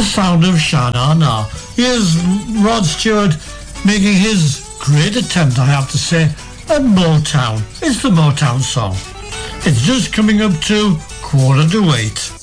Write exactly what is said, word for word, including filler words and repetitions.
the sound of Sha-Na-Na. Here's Rod Stewart making his great attempt, I have to say, at Motown. It's the Motown song. It's just coming up to quarter to eight.